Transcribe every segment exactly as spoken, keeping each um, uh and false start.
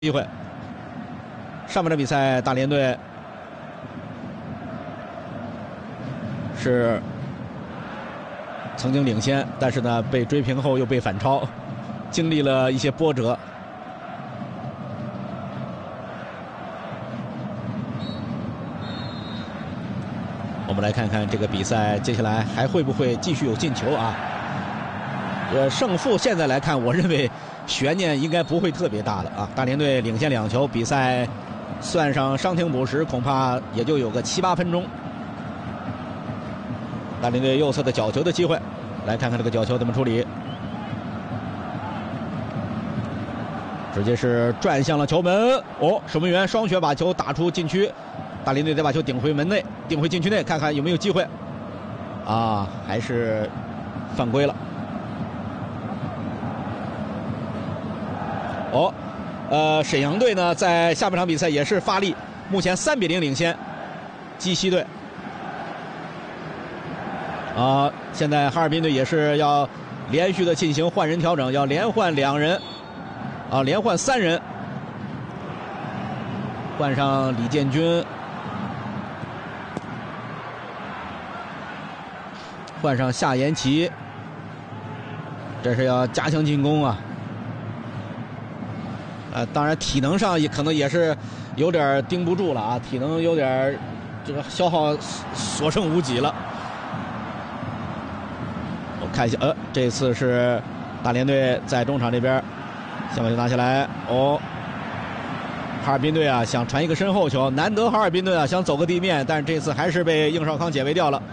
机会。上半场比赛，大连队是曾经领先，但是呢被追平后又被反超，经历了一些波折。我们来看看这个比赛接下来还会不会继续有进球啊？呃，胜负现在来看，我认为悬念应该不会特别大了啊。大连队领先两球，比赛算上伤停补时，恐怕也就有个七八分钟。大连队右侧的角球的机会，来看看这个角球怎么处理。直接是转向了球门，哦，守门员双雪把球打出禁区，大连队再把球顶回门内，顶回禁区内，看看有没有机会。啊，还是犯规了。哦，呃，沈阳队呢在下半场比赛也是发力，目前三比零领先鸡西队。啊，现在哈尔滨队也是要连续的进行换人调整，要连换两人，啊，连换三人，换上李建军，换上夏延奇，这是要加强进攻啊。呃，当然体能上也可能也是有点盯不住了啊，体能有点这个消耗所剩无几了。我看一下，呃，这次是大连队在中场这边先把球拿下来。哦，哈尔滨队啊想传一个身后球，难得哈尔滨队啊想走个地面，但是这次还是被应少康解围掉了。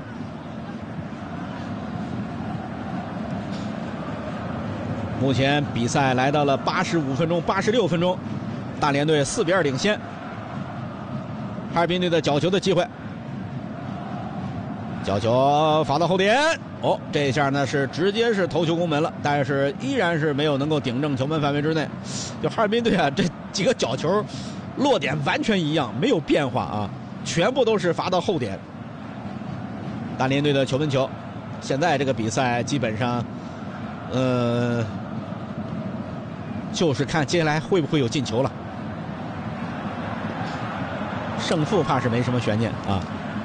目前比赛来到了八十五分钟、八十六分钟，大连队四比二领先。哈尔滨队的角球的机会，角球罚到后点，哦，这一下呢是直接是头球攻门了，但是依然是没有能够顶正球门范围之内。就哈尔滨队啊，这几个角球落点完全一样，没有变化啊，全部都是罚到后点。大连队的球门球，现在这个比赛基本上，呃。就是看接下来会不会有进球了，胜负怕是没什么悬念啊。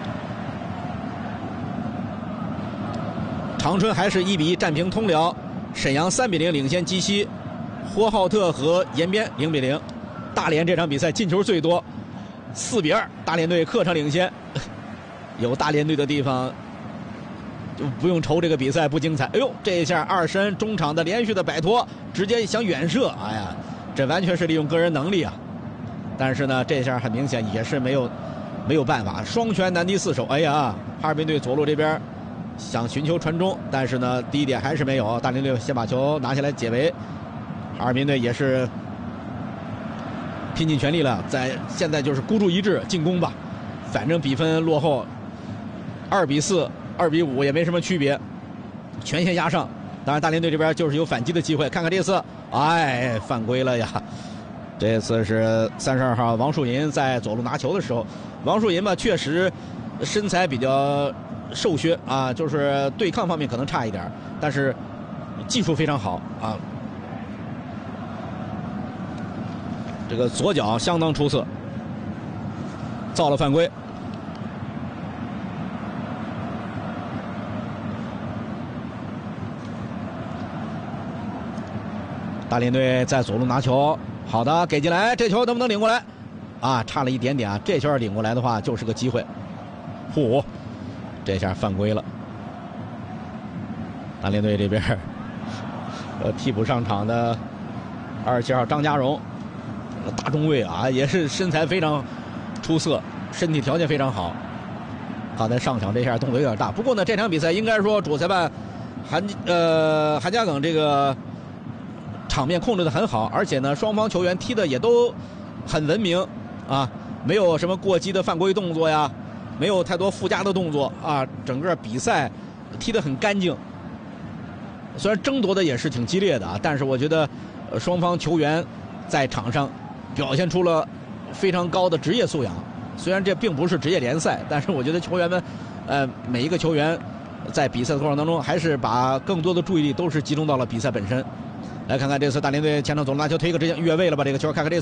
长春还是一比一战平通辽，沈阳三比零领先鸡西，呼和浩特和延边零比零。大连这场比赛进球最多，四比二，大连队客场领先。有大连队的地方就不用愁这个比赛不精彩。哎呦，这一下二申中场的连续的摆脱，直接想远射，哎呀，这完全是利用个人能力啊。但是呢，这一下很明显也是没有没有办法，双拳难敌四手。哎呀，哈尔滨队左路这边想寻求传中，但是呢，第一点还是没有。大连队先把球拿下来解围，哈尔滨队也是拼尽全力了，在现在就是孤注一掷进攻吧，反正比分落后二比四。二比五也没什么区别，全线压上。当然，大连队这边就是有反击的机会。看看这次，哎，犯规了呀！这次是三十二号王树银在左路拿球的时候，王树银吧确实身材比较瘦削啊，就是对抗方面可能差一点，但是技术非常好啊。这个左脚相当出色，造了犯规。大连队在左路拿球，好的，给进来，这球能不能领过来？啊，差了一点点啊，这球领过来的话就是个机会。嚯，这下犯规了。大连队这边，呃，替补上场的二十七号张家荣，大中卫啊，也是身材非常出色，身体条件非常好。刚才上场这下动作有点大，不过呢，这场比赛应该说主裁判韩呃韩家耿这个场面控制得很好，而且呢，双方球员踢的也都很文明啊，没有什么过激的犯规动作呀，没有太多附加的动作啊，整个比赛踢得很干净。虽然争夺的也是挺激烈的啊，但是我觉得，呃，双方球员在场上表现出了非常高的职业素养。虽然这并不是职业联赛，但是我觉得球员们，呃，每一个球员在比赛的过程当中，还是把更多的注意力都是集中到了比赛本身。 来看看这次大连队前场走廊拿球推一个直接越位了，把这个球看看这。